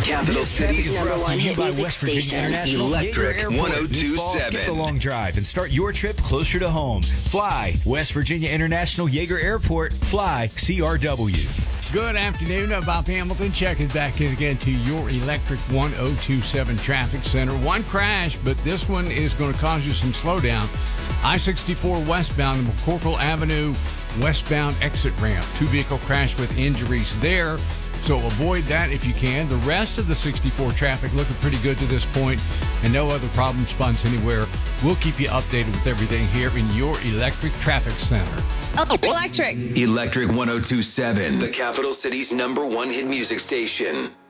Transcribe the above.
Capital City's number one hit music station. Electric Skip the 1027. long drive and start your trip closer to home. Fly West Virginia International Yeager Airport. Fly CRW. Good afternoon. Bob Hamilton checking back in again to your Electric 1027 Traffic Center. One crash, but this one is going to cause you some slowdown. I-64 westbound, the McCorkle Avenue westbound exit ramp. 2-vehicle crash with injuries there. So avoid that if you can. The rest of the 64 traffic looking pretty good to this point, and no other problem spots anywhere. We'll keep you updated with everything here in your Electric Traffic Center. Electric. Electric 1027. The Capital City's #1 hit music station.